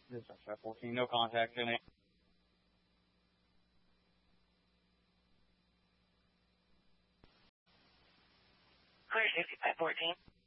This is F14, no contact in it. Clear 6514.